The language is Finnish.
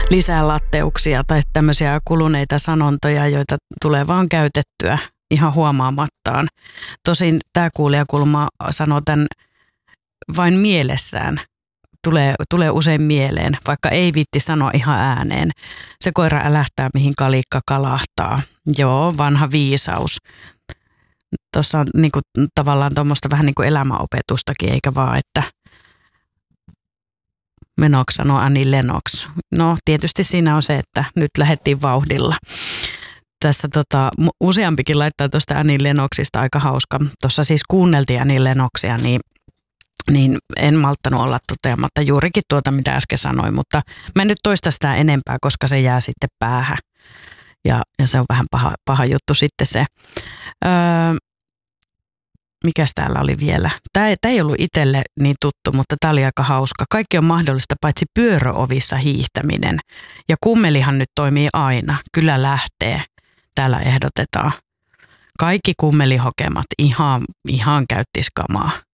lisää latteuksia tai tämmöisiä kuluneita sanontoja, joita tulee vaan käytettyä ihan huomaamattaan. Tosin tämä kuulijakulma sanoo tämän vain mielessään. Tulee usein mieleen, vaikka ei viitti sanoa ihan ääneen. Se koira älähtää, mihin kalikka kalahtaa. Joo, vanha viisaus. Tuossa on niinku, tavallaan tuommoista vähän niin kuin elämäopetustakin, eikä vaan, että menoksi sanoo Annie Lennox. No tietysti siinä on se, että nyt lähdettiin vauhdilla. Tässä useampikin laittaa tuosta Annie Lennoxista aika hauska. Tuossa siis kuunneltiin Annie Lennoxia, niin en malttanut olla toteamatta juurikin tuota, mitä äsken sanoin, mutta mä en nyt toista sitä enempää, koska se jää sitten päähän. Ja se on vähän paha juttu sitten se. Mikäs täällä oli vielä? Tämä ei ollut itselle niin tuttu, mutta tämä oli aika hauska. Kaikki on mahdollista paitsi pyöröovissa hiihtäminen. Ja kummelihan nyt toimii aina. Kyllä lähtee. Täällä ehdotetaan. Kaikki kummelihokemat ihan käyttiskamaa.